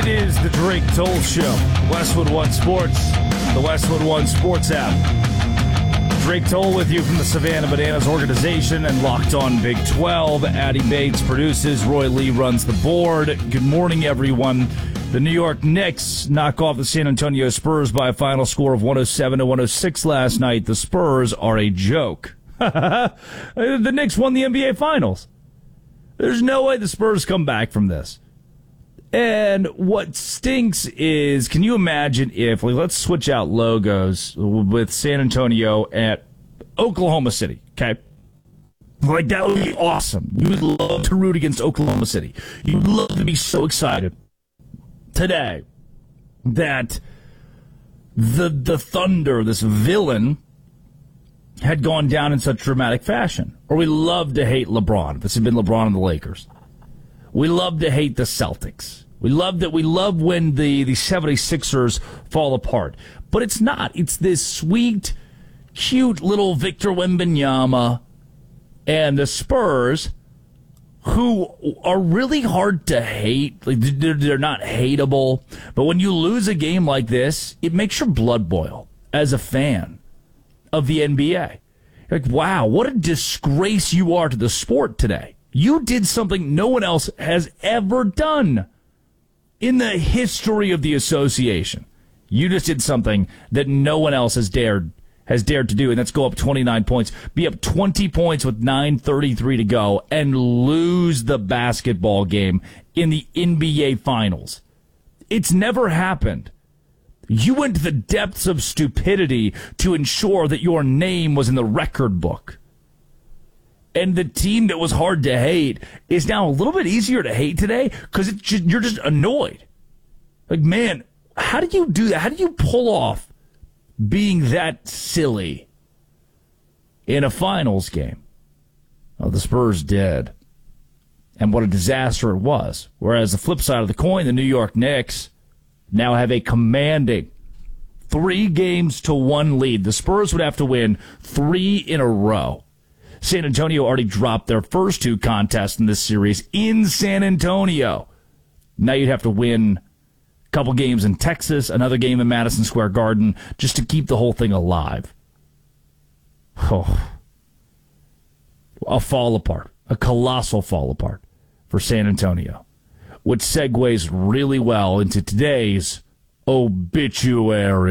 is the Drake Toll Show. Westwood One Sports, the Westwood One Sports app. Drake Toll with you from the Savannah Bananas organization and Locked On Big 12. Addie Bates produces. Roy Lee runs the board. Good morning, everyone. The New York Knicks knock off the San Antonio Spurs by a final score of 107-106 last night. The Spurs are a joke. The Knicks won the NBA Finals. There's no way the Spurs come back from this. And what stinks is, can you imagine if, let's switch out logos with San Antonio at Oklahoma City, okay? Like, that would be awesome. You would love to root against Oklahoma City. You'd love to be so excited today that the Thunder, this villain, had gone down in such dramatic fashion. Or we love to hate LeBron. If this had been LeBron and the Lakers. We love to hate the Celtics. We love when the 76ers fall apart. But it's not. It's this sweet, cute little Victor Wembanyama and the Spurs who are really hard to hate. Like, they're not hateable. But when you lose a game like this, it makes your blood boil as a fan of the NBA. You're like, wow, what a disgrace you are to the sport today. You did something no one else has ever done in the history of the association. You just did something that no one else has dared to do, and that's go up 29 points, be up 20 points with 9:33 to go, and lose the basketball game in the NBA Finals. It's never happened. You went to the depths of stupidity to ensure that your name was in the record book. And the team that was hard to hate is now a little bit easier to hate today because you're just annoyed. Like, man, how do you do that? How do you pull off being that silly in a finals game? Well, the Spurs did. And what a disaster it was. Whereas the flip side of the coin, the New York Knicks now have a commanding 3-1 lead. The Spurs would have to win 3 in a row. San Antonio already dropped their first 2 contests in this series in San Antonio. Now you'd have to win a couple games in Texas, another game in Madison Square Garden, just to keep the whole thing alive. Oh. A fall apart, a colossal fall apart for San Antonio, which segues really well into today's obituary.